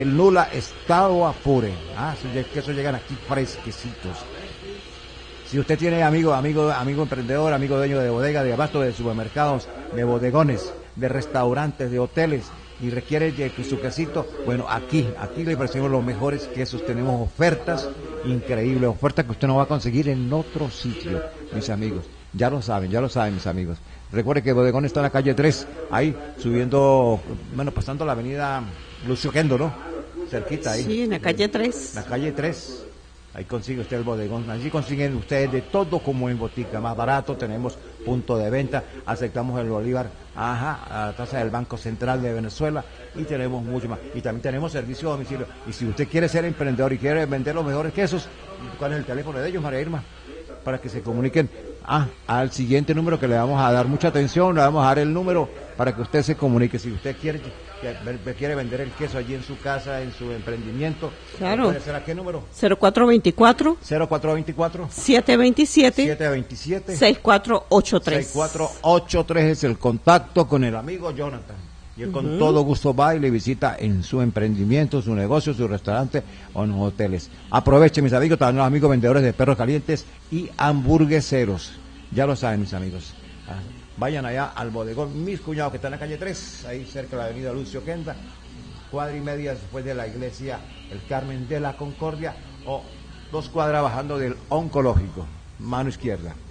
El Nula Estado Apure. Esos llegan aquí fresquecitos. Si usted tiene amigo emprendedor, amigo dueño de bodega, de abasto, de supermercados, de bodegones, de restaurantes, de hoteles, y requiere de su quesito, bueno, aquí le ofrecemos los mejores quesos. Tenemos ofertas increíbles, ofertas que usted no va a conseguir en otro sitio, mis amigos. Ya lo saben, mis amigos. Recuerde que Bodegón está en la calle 3, ahí subiendo, pasando la avenida Lucio Quendo, ¿no? Cerquita ahí. Sí, en la calle 3. La calle 3. Ahí consigue usted el bodegón. Allí consiguen ustedes de todo como en botica. Más barato, tenemos punto de venta. Aceptamos el bolívar, a la tasa del Banco Central de Venezuela. Y tenemos mucho más. Y también tenemos servicio a domicilio. Y si usted quiere ser emprendedor y quiere vender los mejores quesos, ¿cuál es el teléfono de ellos, María Irma? Para que se comuniquen al siguiente número que le vamos a dar mucha atención. Le vamos a dar el número para que usted se comunique. Si usted quiere vender el queso allí en su casa, en su emprendimiento, claro. ¿puede ser a qué número? 0424 727 6483. 6483 es el contacto con el amigo Jonathan. Y él con todo gusto va y le visita en su emprendimiento, su negocio, su restaurante o en los hoteles. Aprovechen, mis amigos, también los amigos vendedores de perros calientes y hamburgueseros. Ya lo saben, mis amigos. Vayan allá al bodegón Mis Cuñados, que está en la calle 3, ahí cerca de la avenida Lucio Quenda, cuadra y media después de la iglesia El Carmen de la Concordia, o 2 cuadras bajando del oncológico, mano izquierda.